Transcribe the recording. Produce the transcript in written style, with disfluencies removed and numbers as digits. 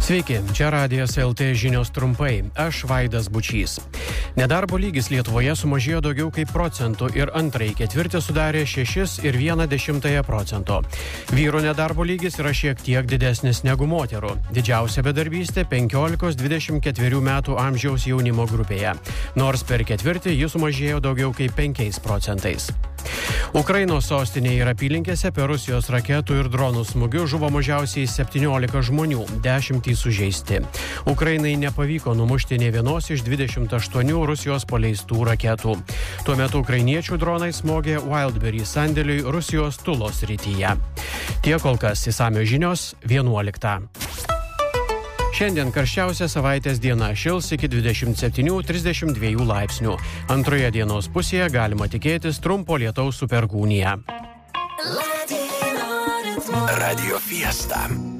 Sveiki, čia Radijas LT žinios trumpai. Aš Vaidas Bučys. Nedarbo lygis Lietuvoje sumažėjo daugiau kaip procentų ir antrąjį ketvirtį sudarė 6,1%. Vyrų nedarbo lygis yra šiek tiek didesnis negu moterų. Didžiausia bedarbystė 15-24 metų amžiaus jaunimo grupėje, nors per ketvirtį jis sumažėjo daugiau kaip 5%. Ukrainos sostinėje ir apylinkėse per Rusijos raketų ir dronų smūgių žuvo mažiausiai 17 žmonių, 10 sužeisti. Ukrainai nepavyko numušti nė vienos iš 28 Rusijos paleistų raketų. Tuo metu ukrainiečių dronai smogė Wildberry sandėliui Rusijos Tulos srityje. Tiek kol kas, išsamios žinios 11. Šiandien karščiausia savaitės diena, šils iki 27-32 laipsnių. Antroje dienos pusėje galima tikėtis trumpo lietaus su perkūnija. Radio Fiesta.